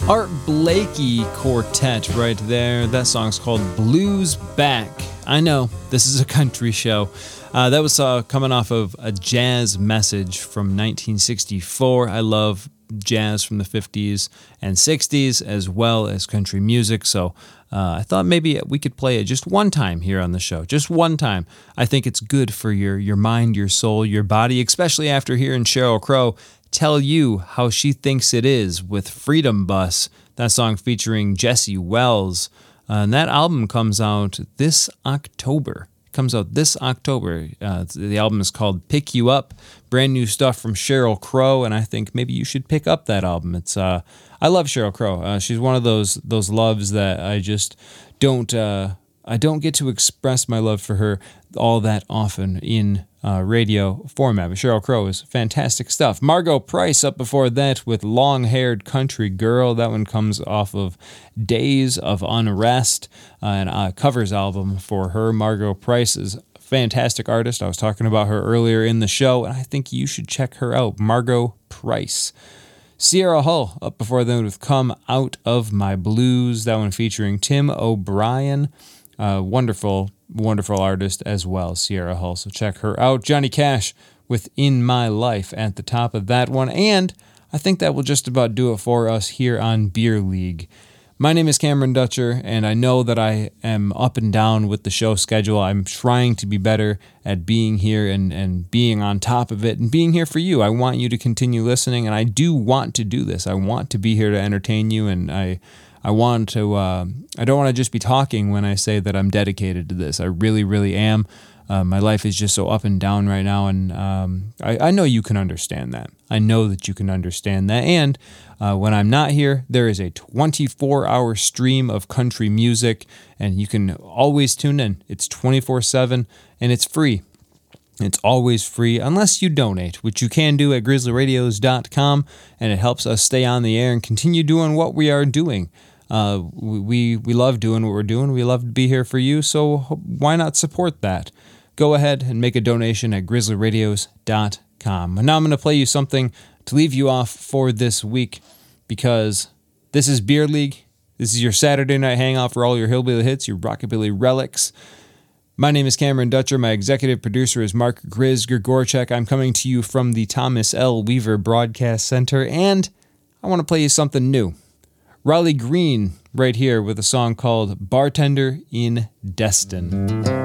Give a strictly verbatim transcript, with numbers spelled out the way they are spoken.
Art Blakey Quartet right there. That song's called Blues Back. I know, this is a country show. Uh, that was uh, coming off of A Jazz Message from nineteen sixty-four. I love jazz from the fifties and sixties as well as country music, so uh, I thought maybe we could play it just one time here on the show. Just one time. I think it's good for your, your mind, your soul, your body, especially after hearing Sheryl Crow tell you how she thinks it is with Freedom Bus, that song featuring Jesse Wells. Uh, and that album comes out this October. It comes out this October. Uh, the album is called Pick You Up. Brand new stuff from Sheryl Crow, and I think maybe you should pick up that album. It's uh, I love Sheryl Crow. Uh, she's one of those those loves that I just don't uh, I don't get to express my love for her all that often in Uh, radio format. But Sheryl Crow is fantastic stuff. Margo Price up before that with Long-Haired Country Girl. That one comes off of Days of Unrest, uh, and a covers album for her. Margo Price is a fantastic artist. I was talking about her earlier in the show, and I think you should check her out. Margo Price. Sierra Hull up before that with Come Out of My Blues. That one featuring Tim O'Brien. Uh, wonderful, wonderful artist as well, Sierra Hull. So check her out. Johnny Cash with In My Life at the top of that one. And I think that will just about do it for us here on Beer League. My name is Cameron Dutcher, and I know that I am up and down with the show schedule. I'm trying to be better at being here and, and being on top of it and being here for you. I want you to continue listening, and I do want to do this. I want to be here to entertain you, and I... I want to, uh, I don't want to just be talking when I say that I'm dedicated to this. I really, really am. Uh, my life is just so up and down right now, and um, I, I know you can understand that. I know that you can understand that. And uh, when I'm not here, there is a twenty-four hour stream of country music, and you can always tune in. It's twenty-four seven, and it's free. It's always free, unless you donate, which you can do at grizzly radios dot com, and it helps us stay on the air and continue doing what we are doing. Uh, we we love doing what we're doing. We love to be here for you, so why not support that? Go ahead and make a donation at grizzly radios dot com. And now I'm going to play you something to leave you off for this week, because this is Beer League. This is your Saturday night hangout for all your hillbilly hits, your rockabilly relics. My name is Cameron Dutcher. My executive producer is Mark Grizz Grigorchek. I'm coming to you from the Thomas L. Weaver Broadcast Center, and I want to play you something new. Riley Green right here with a song called Bartender in Destin.